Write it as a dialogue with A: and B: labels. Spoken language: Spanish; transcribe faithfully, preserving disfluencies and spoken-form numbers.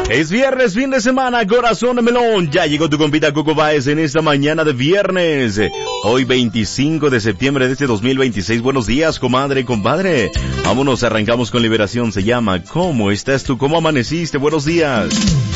A: Es viernes, fin de semana, corazón de melón. Ya llegó tu compita Coco Báez en esta mañana de viernes. Hoy veinticinco de septiembre de este dos mil veintiséis. Buenos días, comadre, compadre. Vámonos, arrancamos con Liberación. Se llama ¿Cómo estás tú? ¿Cómo amaneciste? Buenos días.